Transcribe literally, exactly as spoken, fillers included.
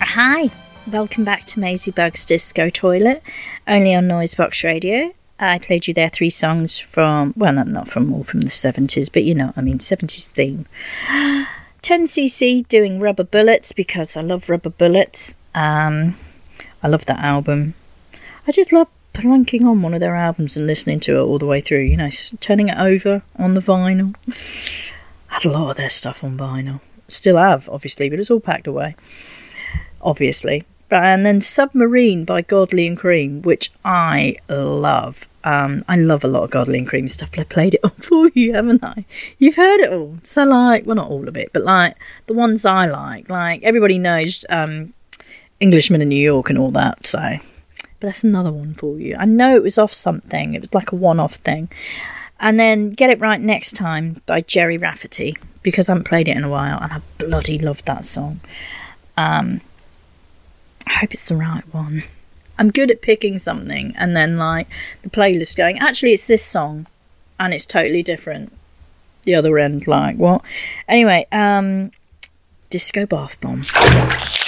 Hi, welcome back to Maisie Bug's Disco Toilet, only on Noisebox Radio. I played you there three songs from, well, not, not from all from the seventies, but you know what I mean, seventies theme. ten C C doing Rubber Bullets, because I love Rubber Bullets. Um, I love that album. I just love plunking on one of their albums and listening to it all the way through, you know, turning it over on the vinyl. I had a lot of their stuff on vinyl. Still have, obviously, but it's all packed away. Obviously. And then Submarine by Godley and Cream, which I love. Um, I love a lot of Godley and Cream stuff, but I played it all for you, haven't I? You've heard it all. So, like, well, not all of it, but, like, the ones I like. Like, everybody knows um, Englishman in New York and all that, so. But that's another one for you. I know it was off something. It was like a one-off thing. And then Get It Right Next Time by Jerry Rafferty, because I haven't played it in a while, and I bloody love that song. Um... I hope it's the right one. I'm good at picking something and then like the playlist going, actually it's this song and it's totally different. The other end, like what? Anyway, um Disco Bath Bomb.